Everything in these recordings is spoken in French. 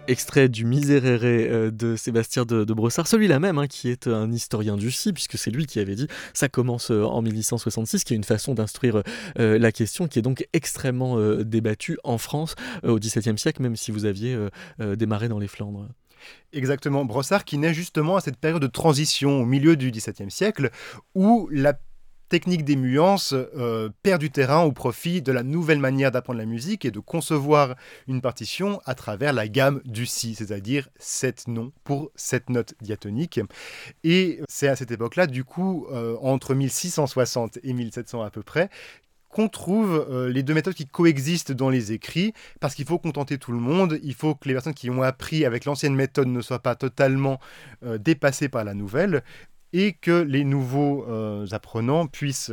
Extrait du Miserere de Sébastien de Brossard, celui-là même qui est un historien du si, puisque c'est lui qui avait dit ça commence en 1866, qui est une façon d'instruire la question qui est donc extrêmement débattue en France au XVIIe siècle, même si vous aviez démarré dans les Flandres. Exactement, Brossard qui naît justement à cette période de transition au milieu du XVIIe siècle où la technique des nuances perd du terrain au profit de la nouvelle manière d'apprendre la musique et de concevoir une partition à travers la gamme du si, c'est-à-dire 7 noms pour 7 notes diatoniques. Et c'est à cette époque-là, du coup, entre 1660 et 1700 à peu près, qu'on trouve les deux méthodes qui coexistent dans les écrits, parce qu'il faut contenter tout le monde, il faut que les personnes qui ont appris avec l'ancienne méthode ne soient pas totalement dépassées par la nouvelle, et que les nouveaux apprenants puissent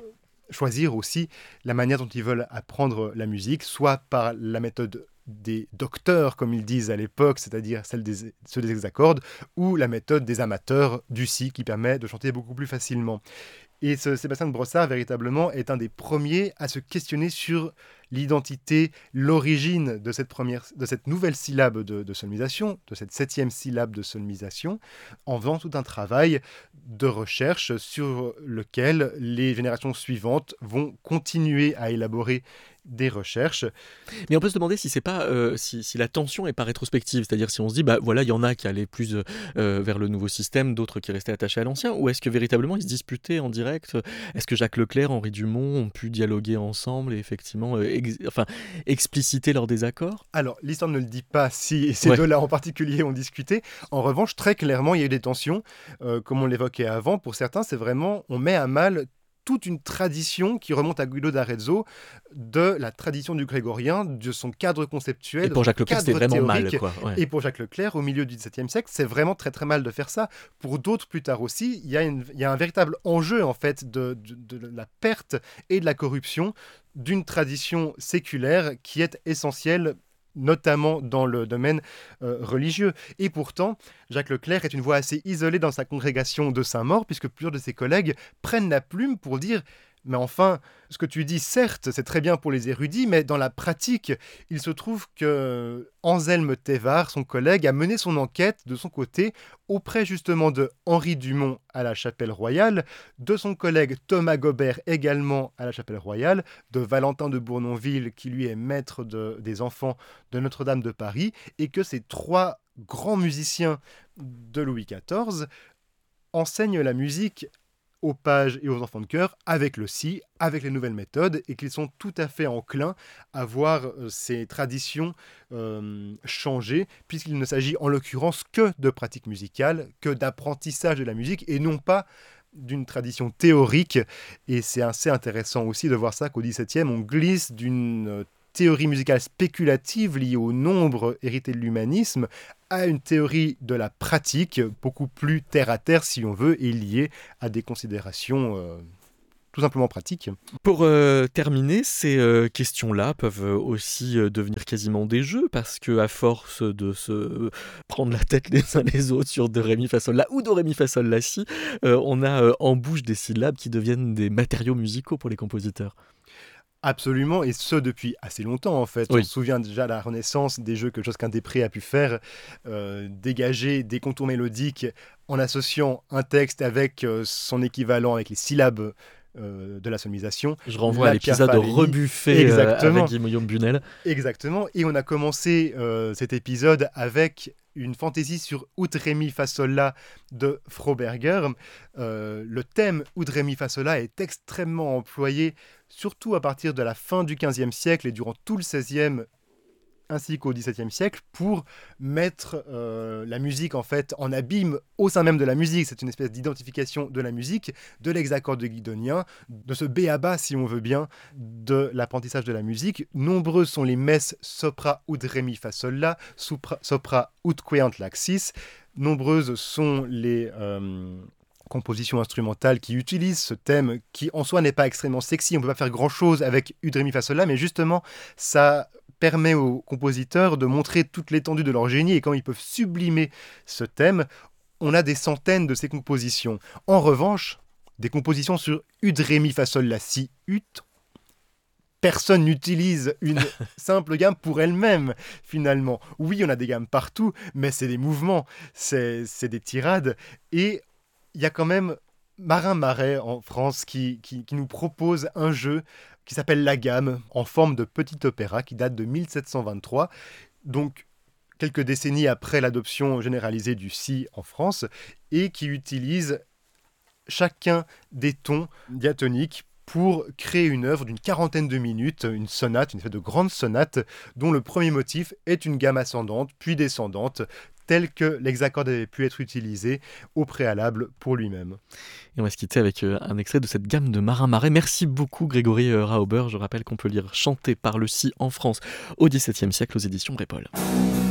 choisir aussi la manière dont ils veulent apprendre la musique, soit par la méthode des docteurs, comme ils disent à l'époque, c'est-à-dire ceux des hexacordes, ou la méthode des amateurs du si, qui permet de chanter beaucoup plus facilement. Et Sébastien de Brossard, véritablement, est un des premiers à se questionner sur l'identité, l'origine de cette nouvelle syllabe de solmisation, de cette 7e syllabe de solmisation, en faisant tout un travail de recherche sur lequel les générations suivantes vont continuer à élaborer des recherches. Mais on peut se demander si c'est pas si la tension est pas rétrospective, c'est-à-dire si on se dit voilà, il y en a qui allaient plus vers le nouveau système, d'autres qui restaient attachés à l'ancien, ou est-ce que véritablement ils se disputaient en direct? Est-ce que Jacques Leclerc, Henri Dumont ont pu dialoguer ensemble et effectivement expliciter leurs désaccords? Alors, l'histoire ne le dit pas si ces Ouais. deux-là en particulier ont discuté. En revanche, très clairement, il y a eu des tensions. Comme on l'évoquait avant, pour certains, c'est vraiment, on met à mal toute une tradition qui remonte à Guido d'Arezzo, de la tradition du grégorien, de son cadre conceptuel, Et de pour son Jacques Leclerc, c'était cadre vraiment mal, théorique. quoi. Ouais. Et pour Jacques Leclerc, au milieu du XVIIe siècle, c'est vraiment très très mal de faire ça. Pour d'autres, plus tard aussi, il y a un véritable enjeu en fait de la perte et de la corruption d'une tradition séculaire qui est essentielle notamment dans le domaine religieux. Et pourtant, Jacques Leclerc est une voix assez isolée dans sa congrégation de Saint-Maur, puisque plusieurs de ses collègues prennent la plume pour dire mais enfin, ce que tu dis, certes, c'est très bien pour les érudits, mais dans la pratique, il se trouve que Anselme Thévard, son collègue, a mené son enquête de son côté auprès justement de Henri Dumont à la Chapelle Royale, de son collègue Thomas Gobert également à la Chapelle Royale, de Valentin de Bournonville qui lui est maître des enfants de Notre-Dame de Paris, et que ces trois grands musiciens de Louis XIV enseignent la musique aux pages et aux enfants de chœur avec le si, avec les nouvelles méthodes, et qu'ils sont tout à fait enclins à voir ces traditions changer, puisqu'il ne s'agit en l'occurrence que de pratique musicale, que d'apprentissage de la musique, et non pas d'une tradition théorique. Et c'est assez intéressant aussi de voir ça qu'au XVIIe, on glisse d'une théorie musicale spéculative liée au nombre hérité de l'humanisme à une théorie de la pratique beaucoup plus terre-à-terre, si on veut, et liée à des considérations tout simplement pratiques. Pour terminer, ces questions-là peuvent aussi devenir quasiment des jeux, parce que à force de se prendre la tête les uns les autres sur do, ré, mi, fa, sol, la ou do, ré, mi, fa, sol, la, si, on a en bouche des syllabes qui deviennent des matériaux musicaux pour les compositeurs. Absolument, et ce depuis assez longtemps en fait. On Oui. se souvient déjà à la Renaissance des jeux que Josquin-des-Prés a pu faire, dégager des contours mélodiques en associant un texte avec son équivalent, avec les syllabes de la solmisation. Je renvoie à La l'épisode de Piaffarini. Rebuffet avec Exactement. Guillaume Bunel. Exactement, et on a commencé cet épisode avec une fantaisie sur Ut Ré Mi Fa Sol La de Froberger. Le thème Ut Ré Mi Fa Sol La est extrêmement employé, surtout à partir de la fin du XVe siècle et durant tout le XVIe ainsi qu'au XVIIe siècle, pour mettre la musique en fait en abîme au sein même de la musique. C'est une espèce d'identification de la musique, de l'hexacorde guidonien, de ce b.a.-ba, si on veut bien, de l'apprentissage de la musique. Nombreuses sont les messes sopra ut ré mi fa sol la, sopra ut queant laxis. Nombreuses sont les compositions instrumentales qui utilisent ce thème qui en soi n'est pas extrêmement sexy. On ne peut pas faire grand chose avec ut ré mi fa sol la, mais justement ça permet aux compositeurs de montrer toute l'étendue de leur génie et quand ils peuvent sublimer ce thème. On a des centaines de ces compositions. En revanche, des compositions sur ut ré mi fa sol la si ut, personne n'utilise une simple gamme pour elle-même, finalement. Oui, on a des gammes partout, mais c'est des mouvements, c'est des tirades. Et il y a quand même Marin Marais en France qui nous propose un jeu qui s'appelle La Gamme, en forme de petit opéra, qui date de 1723. Donc, quelques décennies après l'adoption généralisée du si en France, et qui utilise chacun des tons diatoniques pour créer une œuvre d'une quarantaine de minutes, une sonate, une espèce de grande sonate, dont le premier motif est une gamme ascendante, puis descendante, tel que l'hexacorde avait pu être utilisé au préalable pour lui-même. Et on va se quitter avec un extrait de cette gamme de Marin Marais. Merci beaucoup Grégory Rauber. Je rappelle qu'on peut lire Chanté par le si en France au XVIIe siècle aux éditions Répol.